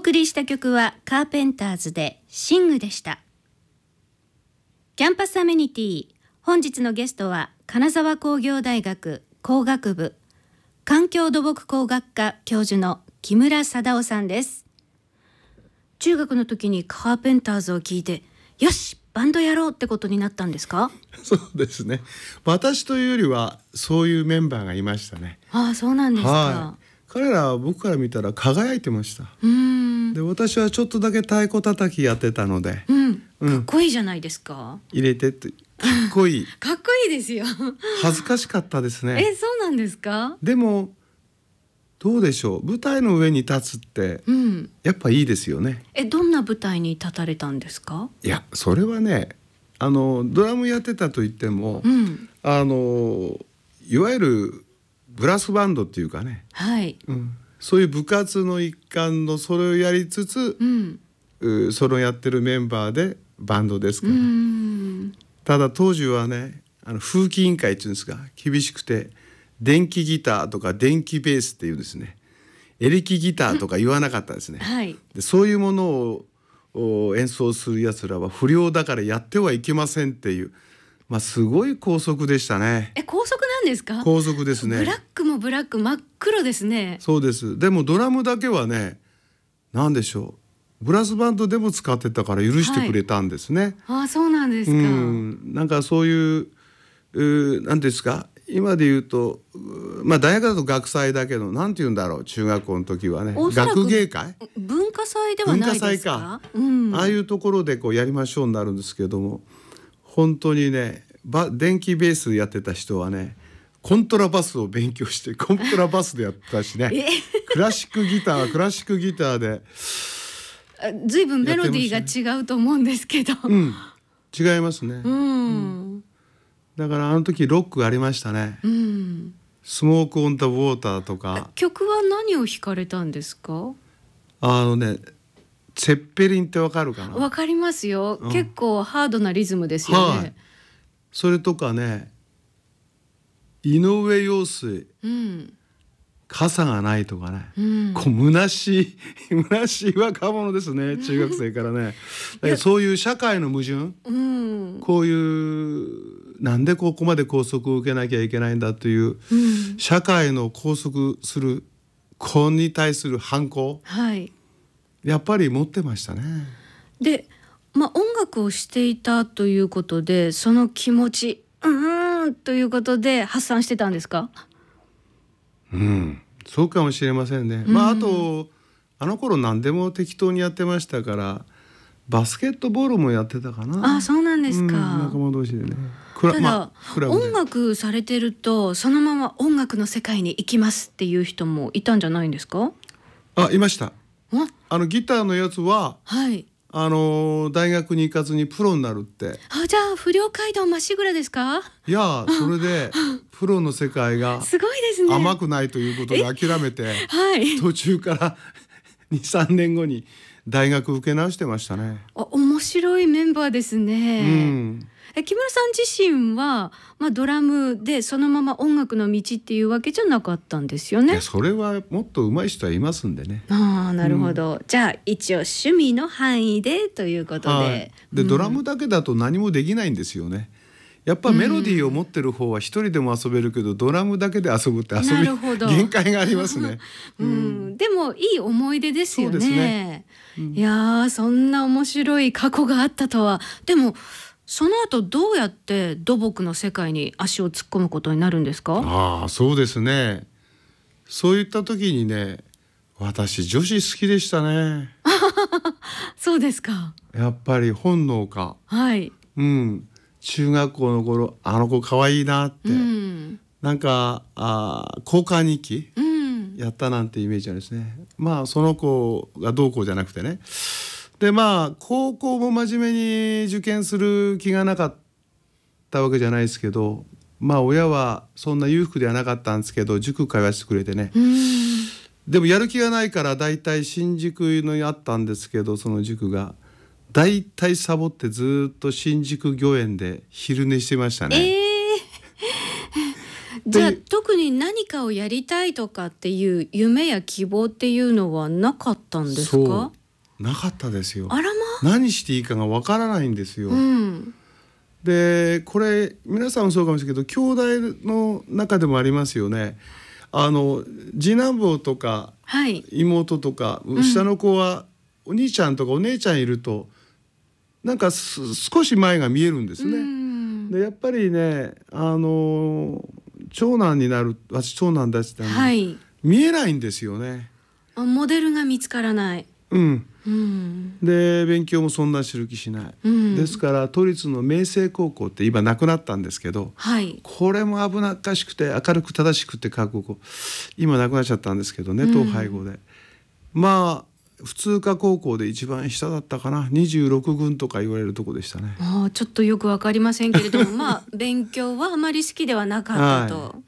送りした曲はカーペンターズでシングでした。キャンパスアメニティ、本日のゲストは金沢工業大学工学部環境土木工学科教授の木村貞夫さんです。中学の時にカーペンターズを聞いて、よしバンドやろうってことになったんですか？ そうですね、私というよりはそういうメンバーがいましたね。 ああ、そうなんですか。 はい、彼らは僕から見たら輝いてました。で、私はちょっとだけ太鼓叩きやってたので、 かっこいいじゃないですか。 入れてってかっこいいかっこいいですよ恥ずかしかったですね。 そうなんですか？ でもどうでしょう、舞台の上に立つって、やっぱいいですよね。 どんな舞台に立たれたんですか？ いや、それはね、ドラムやってたと言っても、いわゆるブラスバンドっていうかね、そういう部活の一環のそれをやりつつ、それをやってるメンバーでバンドですから。ただ当時はね、風紀委員会っていうんですか、厳しくて電気ギターとか電気ベースっていうですね、エレキギターとか言わなかったですね。で、そういうものを演奏するやつらは不良だからやってはいけませんっていう、すごい校則でしたね。 校則なんですか？ 校則ですね。 ブラックもブラック、真っ黒ですね。 そうです。でもドラムだけはね、なんでしょう、ブラスバンドでも使ってたから許してくれたんですね。 あ、そうなんですか。 なんかそういうなんですか、今で言うと、大学だと学祭だけど、なんて言うんだろう、中学校の時はね、学芸会、 文化祭ではないですか？ 文化祭か、ああいうところでこうやりましょうになるんですけども、本当にね、電気ベースやってた人はね、コントラバスを勉強してコントラバスでやったしねクラシックギターでずいぶんメロディーが違うと思うんですけど、 違いますね。だからあの時ロックありましたね。スモークオンザウォーターとか。 曲は何を弾かれたんですか？ ツェッペリンってわかるかな？ わかりますよ、結構ハードなリズムですよね。 それとかね、井上陽水、傘がないとかね、こう虚しい若者ですね、中学生からね。そういう社会の矛盾、こういうなんでここまで拘束を受けなきゃいけないんだという、社会の拘束する子に対する反抗、やっぱり持ってましたね。で、 音楽をしていたということで、その気持ちということで発散してたんですか？ そうかもしれませんね。あとあの頃何でも適当にやってましたから、バスケットボールもやってたかな。 そうなんですか。 仲間同士でね。 ただ、音楽されてるとそのまま音楽の世界に行きますっていう人もいたんじゃないんですか？ いました。ギターのやつは、大学に行かずにプロになるって。 じゃあ不良街道まっしぐらですか？ いや、それでプロの世界がすごいですね。 甘くないということで諦めて、途中から2、3年後に大学受け直してましたね。 面白いメンバーですね。木村さん自身は、ドラムでそのまま音楽の道っていうわけじゃなかったんですよね。 それはもっと上手い人はいますんでね。 なるほど。じゃあ一応趣味の範囲でということで、 ドラムだけだと何もできないんですよね。やっぱメロディーを持ってる方は一人でも遊べるけど、ドラムだけで遊ぶって限界がありますね。 でもいい思い出ですよね。そうですね。いや、そんな面白い過去があったとは。でもその後どうやって土木の世界に足を突っ込むことになるんですか？ そうですね。そういった時にね、私女子好きでしたね。 そうですか。 やっぱり本能か。中学校の頃、あの子可愛いなって、なんか交換日記、やったなんてイメージなんですね。その子がどうこうじゃなくてね。で、高校も真面目に受験する気がなかったわけじゃないですけど、親はそんな裕福ではなかったんですけど、塾通わせてくれてね。でもやる気がないから、だいたい新宿にあったんですけど、その塾がだいたいサボってずっと新宿御苑で昼寝してましたね。 じゃあ特に何かをやりたいとかっていう夢や希望っていうのはなかったんですか？ そうなかったですよ。 あらま。 何していいかがわからないんですよ。でこれ皆さんもそうかもしれないけど、兄弟の中でもありますよね。次男坊とか、はい、妹とか下の子はお兄ちゃんとかお姉ちゃんいるとなんか少し前が見えるんですね。でやっぱりね長男になる、私長男だしたら、はい、見えないんですよね。 モデルが見つからない。 で勉強もそんな知る気しない、ですから都立の明星高校って今なくなったんですけど、はい、これも危なっかしくて明るく正しくて高校今なくなっちゃったんですけどね、統廃合で、まあ普通科高校で一番下だったかな、26軍とか言われるとこでしたね。 ちょっとよくわかりませんけれどもまあ勉強はあまり好きではなかったと、はい、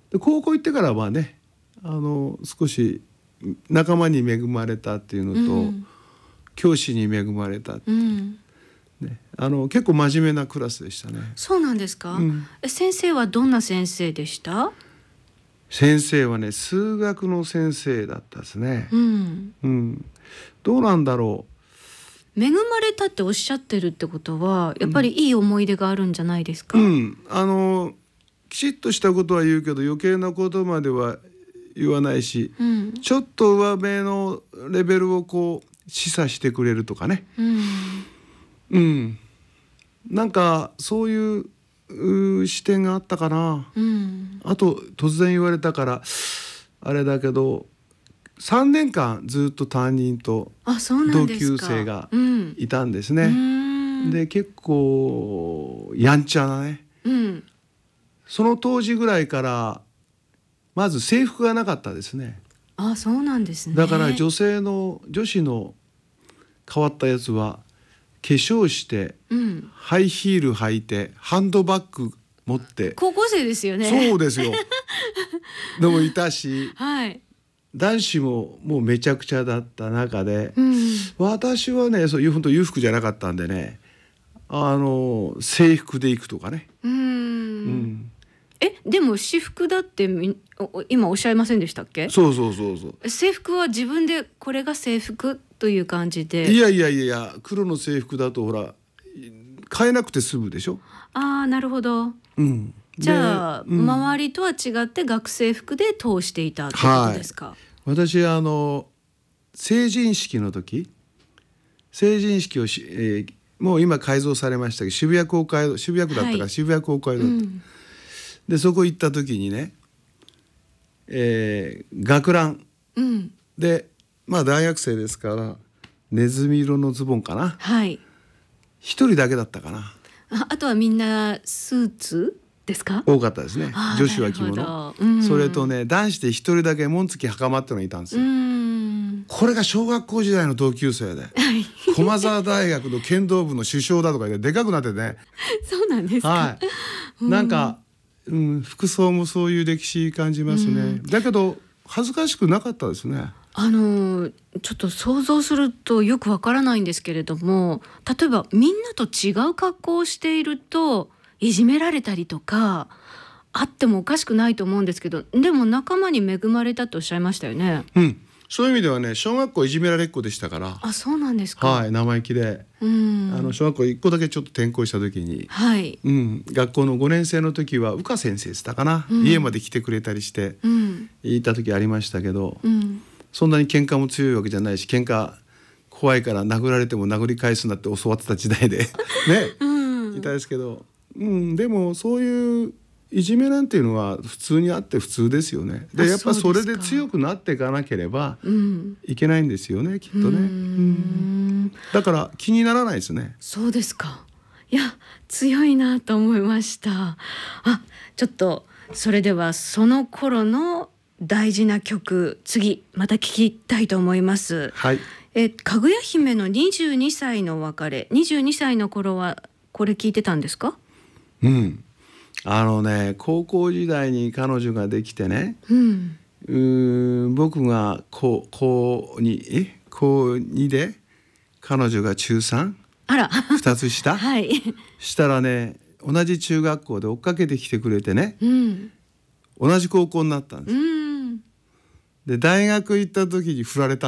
で高校行ってからはね少し仲間に恵まれたっていうのと、教師に恵まれたって、ね、結構真面目なクラスでしたね。 そうなんですか、先生はどんな先生でした？ 先生はね数学の先生だったですね。どうなんだろう。恵まれたっておっしゃってるってことはやっぱりいい思い出があるんじゃないですか？ きちっとしたことは言うけど余計なことまでは言わないし、ちょっと上目のレベルをこう示唆してくれるとかね、なんかそういう視点があったかな、あと突然言われたからあれだけど3年間ずっと担任と同級生がいたんですね。で結構やんちゃなね、その当時ぐらいからまず制服がなかったですね。 そうなんですね。 だから女子の変わったやつは化粧して、ハイヒール履いてハンドバッグ持って、 高校生ですよね。 そうですよでもいたし、 はい、 男子ももうめちゃくちゃだった中で、私はねそういう本当裕福じゃなかったんでね、制服で行くとかね。 でも私服だって今おっしゃいませんでしたっけ？ そう。 制服は自分でこれが制服という感じで。 いや黒の制服だとほら買えなくて済むでしょ。 なるほど。じゃあ、周りとは違って学生服で通していたってことですか？ 私成人式の時をもう今改造されましたけど渋谷区だったから渋谷公会堂、でそこ行った時にね、学ラン、でまあ大学生ですからネズミ色のズボンかな、一人だけだったかな。 あとはみんなスーツですか？ 多かったですね。女子は着物、それとね男子で一人だけ紋付き袴ってのがいたんですよ。これが小学校時代の同級生で、駒澤大学の剣道部の主将だとかででかくなってねそうなんですか。 なんか服装もそういう歴史感じますね。だけど恥ずかしくなかったですね。 ちょっと想像するとよくわからないんですけれども、例えばみんなと違う格好をしているといじめられたりとかあってもおかしくないと思うんですけど、でも仲間に恵まれたとおっしゃいましたよね。 そういう意味ではね小学校いじめられっ子でしたから。 そうなんですか。 生意気で、小学校1個だけちょっと転校した時に、学校の5年生の時は宇賀先生でしたかな、家まで来てくれたりして、いた時ありましたけど、そんなに喧嘩も強いわけじゃないし、喧嘩怖いから殴られても殴り返すなって教わってた時代でね、いたですけど、でもそういういじめなんていうのは普通にあって普通ですよね。でやっぱそれで強くなっていかなければいけないんですよね、きっとね。だから気にならないですね。 そうですか。いや強いなと思いました。ちょっとそれではその頃の大事な曲次また聞きたいと思います。かぐや姫の22歳の別れ。22歳の頃はこれ聞いてたんですか？ 高校時代に彼女ができてね、僕が高2で彼女が中3、2つ下、したらね同じ中学校で追っかけてきてくれてね、 うん、 同じ高校になったんです。 うん、 で大学行った時に振られた